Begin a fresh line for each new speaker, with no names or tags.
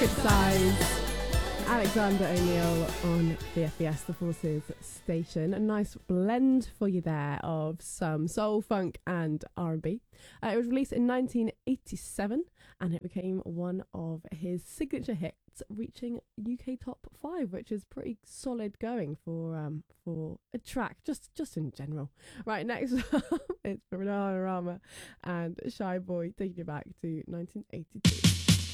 Good size. Alexander O'Neill on the FBS, the Forces station. A nice blend for you there of some soul, funk and R&B. It was released in 1987 and it became one of his signature hits, reaching UK top 5, which is pretty solid going for a track, just in general. Right, next up, it's Bananarama and Shy Boy, taking you back to 1982.